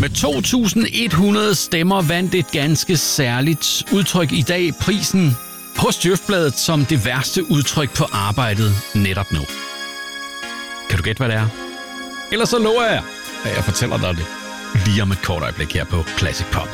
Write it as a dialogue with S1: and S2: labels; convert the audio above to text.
S1: Med 2.100 stemmer vandt et ganske særligt udtryk i dag prisen hos Djøfbladet som det værste udtryk på arbejdet netop nu. Kan du gætte, hvad det er? Ellers så lover jeg, at jeg fortæller dig det lige om et kort øjeblik her på Classic Pop.